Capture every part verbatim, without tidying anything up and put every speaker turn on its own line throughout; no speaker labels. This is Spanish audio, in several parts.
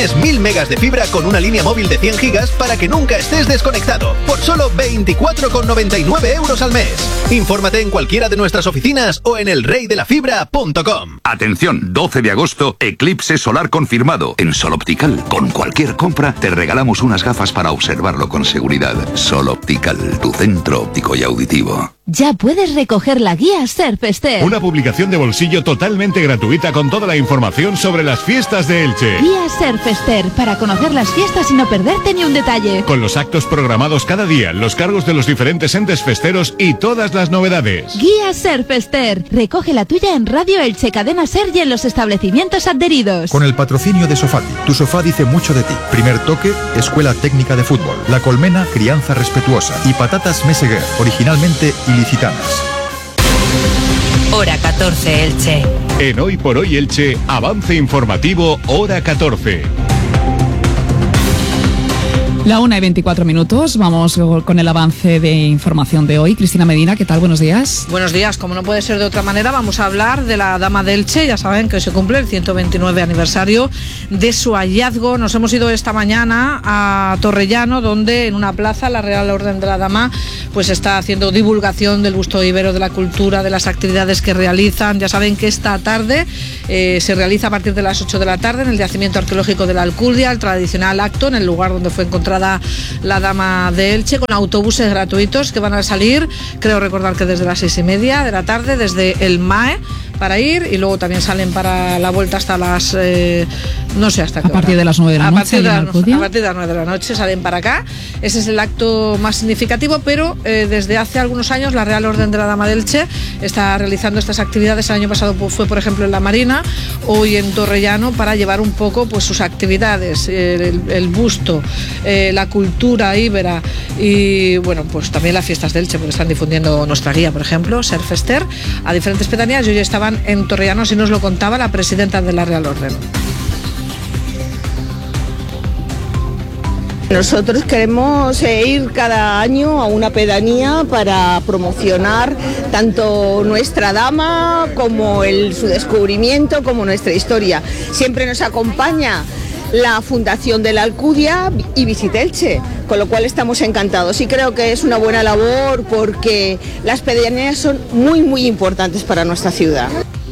Es mil megas de fibra con una línea móvil de cien gigas para que nunca estés desconectado, por solo veinticuatro con noventa y nueve euros al mes. Infórmate en cualquiera de nuestras oficinas o en el rey de la fibra punto com.
Atención, doce de agosto, eclipse solar confirmado. En Sol Optical, con cualquier compra, te regalamos unas gafas para observarlo con seguridad. Sol Optical, tu centro óptico y auditivo.
Ya puedes recoger la guía Surfester.
Una publicación de bolsillo totalmente gratuita con toda la información sobre las fiestas de Elche.
Guía Surfester, para conocer las fiestas y no perderte ni un detalle.
Con los actos programados cada día, los cargos de los diferentes entes festeros y todas las novedades.
Guía Surfester. Recoge la tuya en Radio Elche, Cadena Ser y en los establecimientos adheridos.
Con el patrocinio de Sofati. Tu sofá dice mucho de ti. Primer toque, Escuela Técnica de Fútbol. La Colmena, crianza respetuosa. Y patatas Meseguer, originalmente ilicitanas.
Hora catorce, Elche.
En Hoy por Hoy Elche, avance informativo Hora catorce.
La una y veinticuatro minutos, vamos con el avance de información de hoy. Cristina Medina, ¿qué tal? Buenos días.
Buenos días, como no puede ser de otra manera, vamos a hablar de la Dama de Elche. Ya saben que hoy se cumple el ciento veintinueve aniversario de su hallazgo. Nos hemos ido esta mañana a Torrellano, donde en una plaza la Real Orden de la Dama pues está haciendo divulgación del busto ibero, de la cultura, de las actividades que realizan. Ya saben que esta tarde eh, se realiza a partir de las ocho de la tarde en el yacimiento arqueológico de la Alcudia, el tradicional acto en el lugar donde fue encontrada la Dama de Elche, con autobuses gratuitos que van a salir, creo recordar que desde las seis y media de la tarde, desde el M A E, para ir, y luego también salen para la vuelta hasta las eh, no sé hasta qué
a partir
hora.
de las nueve de la
a
noche
partir de,
la,
a partir de las nueve de la noche salen para acá. Ese es el acto más significativo, pero eh, desde hace algunos años la Real Orden de la Dama de Elche está realizando estas actividades. El año pasado fue, por ejemplo, en La Marina, hoy en Torrellano, para llevar un poco pues sus actividades, el, el busto, eh, la cultura íbera y bueno, pues también las fiestas de Elche, porque están difundiendo nuestra guía, por ejemplo, Surfester, a diferentes pedanías, y hoy estaban en Torrellano, si nos lo contaba la presidenta de la Real Orden.
Nosotros queremos ir cada año a una pedanía para promocionar tanto nuestra dama como el, su descubrimiento, como nuestra historia. Siempre nos acompaña la Fundación de la Alcudia y Visita Elche, con lo cual estamos encantados y creo que es una buena labor porque las pedanías son muy muy importantes para nuestra ciudad.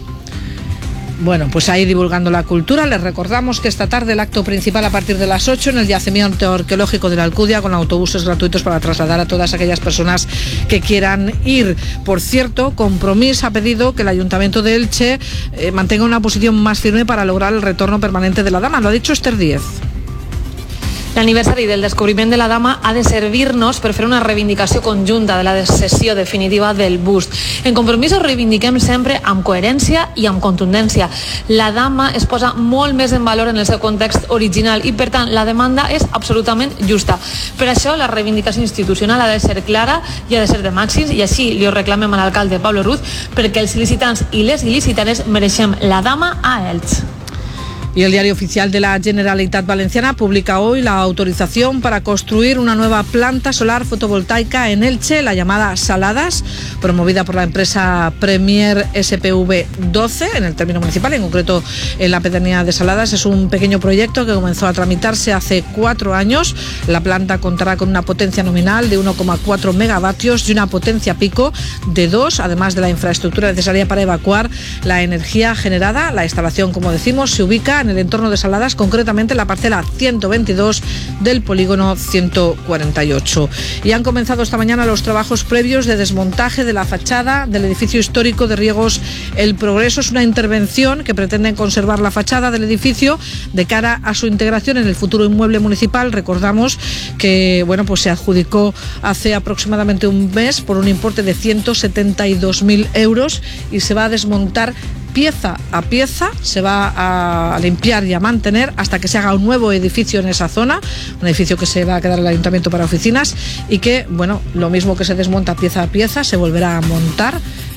Bueno, pues ahí divulgando la cultura. Les recordamos que esta tarde el acto principal a partir de las ocho en el yacimiento arqueológico de la Alcudia, con autobuses gratuitos para trasladar a todas aquellas personas que quieran ir. Por cierto, Compromís ha pedido que el Ayuntamiento de Elche eh, mantenga una posición más firme para lograr el retorno permanente de la Dama. Lo ha dicho Esther Díez.
L'aniversari del descobriment de la Dama ha de servir-nos per fer una reivindicació conjunta de la cessió definitiva del bust. En Compromís ho reivindiquem sempre amb coherència i amb contundència. La Dama es posa molt més en valor en el seu context original i, per tant, la demanda és absolutament justa. Per això, la reivindicació institucional ha de ser clara i ha de ser de màxims, i així li ho reclamem a l'alcalde Pablo Ruz, perquè els il·licitants i les il·licitanes mereixem la Dama a Elx.
Y el Diario Oficial de la Generalitat Valenciana publica hoy la autorización para construir una nueva planta solar fotovoltaica en Elche, la llamada Saladas, promovida por la empresa Premier S P V doce en el término municipal, en concreto en la pedanía de Saladas. Es un pequeño proyecto que comenzó a tramitarse hace cuatro años. La planta contará con una potencia nominal de uno coma cuatro megavatios y una potencia pico de dos, además de la infraestructura necesaria para evacuar la energía generada. La instalación, como decimos, se ubica en el entorno de Saladas, concretamente en la parcela ciento veintidós del polígono ciento cuarenta y ocho. Y han comenzado esta mañana los trabajos previos de desmontaje de la fachada del edificio histórico de Riegos El Progreso. Es una intervención que pretende conservar la fachada del edificio de cara a su integración en el futuro inmueble municipal. Recordamos que bueno, pues se adjudicó hace aproximadamente un mes por un importe de ciento setenta y dos mil euros y se va a desmontar pieza a pieza, se va a limpiar y a mantener hasta que se haga un nuevo edificio en esa zona, un edificio que se va a quedar el ayuntamiento para oficinas y que, bueno, lo mismo que se desmonta pieza a pieza, se volverá a montar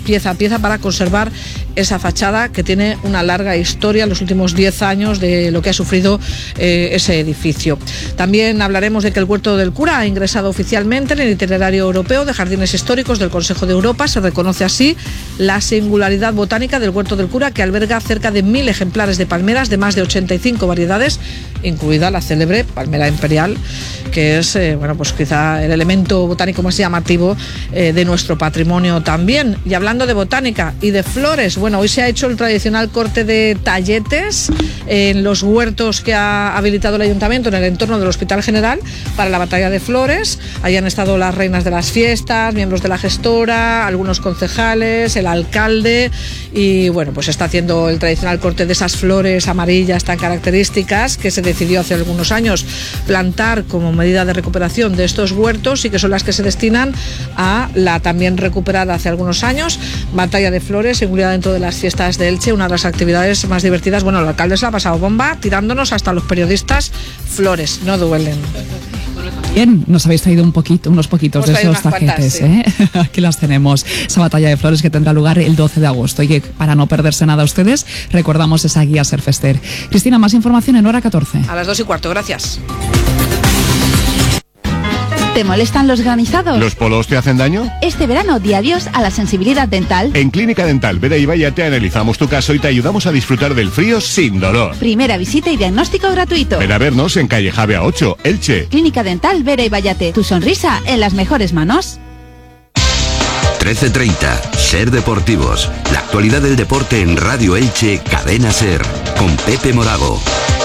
pieza a pieza para conservar esa fachada que tiene una larga historia, los últimos diez años de lo que ha sufrido eh, ese edificio. También hablaremos de que el Huerto del Cura ha ingresado oficialmente en el itinerario europeo de jardines históricos del Consejo de Europa. Se reconoce así la singularidad botánica del Huerto del Cura, que alberga cerca de mil ejemplares de palmeras de más de ochenta y cinco variedades, incluida la célebre palmera imperial, que es eh, bueno, pues quizá el elemento botánico más llamativo eh, de nuestro patrimonio también. Y hablando de botánica y de flores, bueno, hoy se ha hecho el tradicional corte de talletes en los huertos que ha habilitado el Ayuntamiento en el entorno del Hospital General para la batalla de flores. Ahí han estado las reinas de las fiestas, miembros de la gestora, algunos concejales, el alcalde, y bueno, pues está haciendo el tradicional corte de esas flores amarillas tan características que se decidió hace algunos años plantar como medida de recuperación de estos huertos, y que son las que se destinan a la también recuperada hace algunos años batalla de flores, incluida dentro de las fiestas de Elche, una de las actividades más divertidas. Bueno, el alcalde se la ha pasado bomba tirándonos hasta los periodistas flores, no duelen.
Bien, nos habéis traído un poquito, unos poquitos de esos tajetes,
sí.
¿eh? Aquí las tenemos. Esa batalla de flores que tendrá lugar el doce de agosto, y que para no perderse nada ustedes, recordamos esa guía Serfester. Cristina, más información en hora catorce.
A las dos y cuarto, gracias.
¿Te molestan los granizados?
¿Los polos te hacen daño?
Este verano di adiós a la sensibilidad dental.
En Clínica Dental Vera y Vaya te analizamos tu caso y te ayudamos a disfrutar del frío sin dolor.
Primera visita y diagnóstico gratuito.
Ven a vernos en calle Javea ocho, Elche.
Clínica Dental Vera y Vallate. Tu sonrisa en las mejores manos.
trece treinta, Ser Deportivos. La actualidad del deporte en Radio Elche, Cadena Ser. Con Pepe Morago.